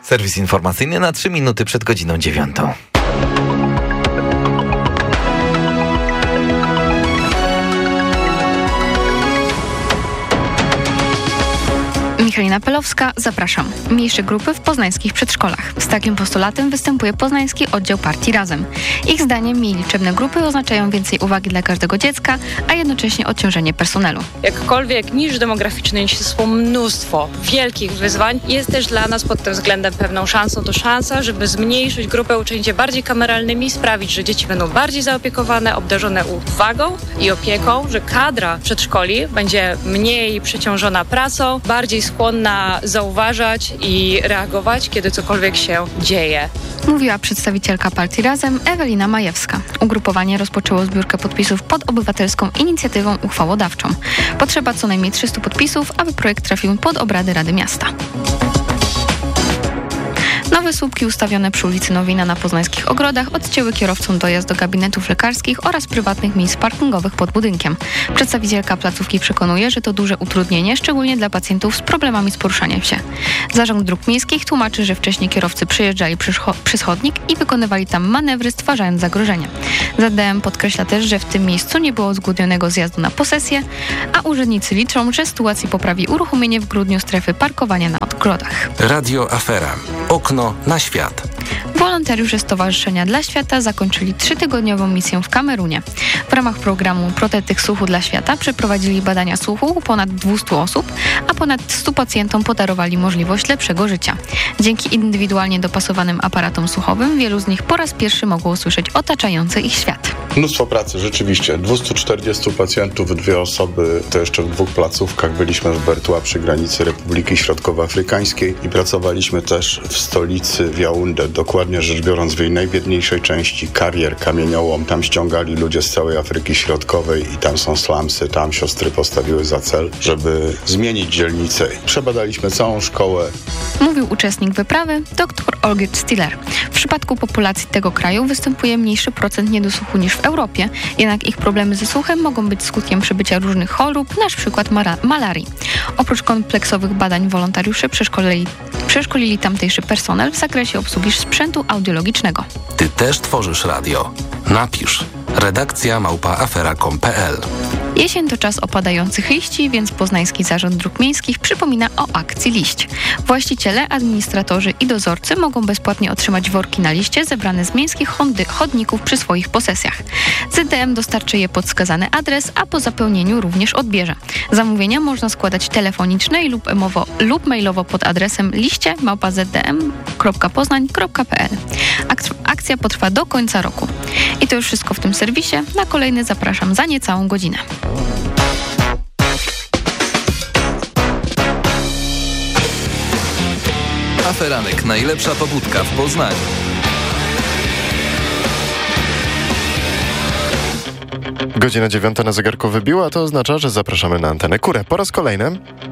Serwis informacyjny na 3 minuty przed godziną 9. Michalina Pelowska, zapraszam. Mniejsze grupy w poznańskich przedszkolach. Z takim postulatem występuje Poznański Oddział Partii Razem. Ich zdaniem mniej liczebne grupy oznaczają więcej uwagi dla każdego dziecka, a jednocześnie odciążenie personelu. Jakkolwiek niż demograficzny niesie ze sobą mnóstwo wielkich wyzwań, jest też dla nas pod tym względem pewną szansą. To szansa, żeby zmniejszyć grupę uczniów bardziej kameralnymi, sprawić, że dzieci będą bardziej zaopiekowane, obdarzone uwagą i opieką, że kadra przedszkoli będzie mniej przeciążona pracą, bardziej skłonna zauważać i reagować, kiedy cokolwiek się dzieje. Mówiła przedstawicielka Partii Razem Ewelina Majewska. Ugrupowanie rozpoczęło zbiórkę podpisów pod obywatelską inicjatywą uchwałodawczą. Potrzeba co najmniej 300 podpisów, aby projekt trafił pod obrady Rady Miasta. Nowe słupki ustawione przy ulicy Nowina na poznańskich ogrodach odcięły kierowcom dojazd do gabinetów lekarskich oraz prywatnych miejsc parkingowych pod budynkiem. Przedstawicielka placówki przekonuje, że to duże utrudnienie, szczególnie dla pacjentów z problemami z poruszaniem się. Zarząd Dróg Miejskich tłumaczy, że wcześniej kierowcy przejeżdżali przez chodnik i wykonywali tam manewry, stwarzając zagrożenie. ZDM podkreśla też, że w tym miejscu nie było uzgodnionego zjazdu na posesję, a urzędnicy liczą, że sytuacji poprawi uruchomienie w grudniu strefy parkowania na ogrodach. Radio Afera. Okno na świat. Wolontariusze Stowarzyszenia dla Świata zakończyli 3-tygodniową misję w Kamerunie. W ramach programu Protetyk Słuchu dla Świata przeprowadzili badania słuchu u ponad 200 osób, a ponad 100 pacjentom podarowali możliwość lepszego życia. Dzięki indywidualnie dopasowanym aparatom słuchowym wielu z nich po raz pierwszy mogło usłyszeć otaczający ich świat. Mnóstwo pracy, rzeczywiście. 240 pacjentów, 2 osoby, to jeszcze w 2 placówkach. Byliśmy w Bertua przy granicy Republiki Środkowoafrykańskiej i pracowaliśmy też w stolicy w Jaunde, dokładnie rzecz biorąc w jej najbiedniejszej części, karier, kamieniołom. Tam ściągali ludzie z całej Afryki Środkowej i tam są slumsy, tam siostry postawiły za cel, żeby zmienić dzielnicę. Przebadaliśmy całą szkołę. Mówił uczestnik wyprawy dr Olgierd Stiller. W przypadku populacji tego kraju występuje mniejszy procent niedosłuchu niż w Europie, jednak ich problemy ze słuchem mogą być skutkiem przebycia różnych chorób, na przykład malarii. Oprócz kompleksowych badań wolontariusze przeszkolili tamtejszy personel w zakresie obsługi sprzętu audiologicznego. Ty też tworzysz radio. Napisz redakcja@afera.com.pl. Jesień to czas opadających liści, więc Poznański Zarząd Dróg Miejskich przypomina o akcji Liść. Właściciele, administratorzy i dozorcy mogą bezpłatnie otrzymać worki na liście zebrane z miejskich chodników przy swoich posesjach. ZDM dostarczy je pod wskazany adres, a po zapełnieniu również odbierze. Zamówienia można składać telefonicznie lub mailowo pod adresem liście@zdm.poznań.pl. Akcja potrwa do końca roku. I to już wszystko w tym serwisie. Na kolejny zapraszam za niecałą godzinę. Aferanek, najlepsza pobudka w Poznaniu. Godzina 9 na zegarku wybiła, to oznacza, że zapraszamy na antenę Kurę po raz kolejny.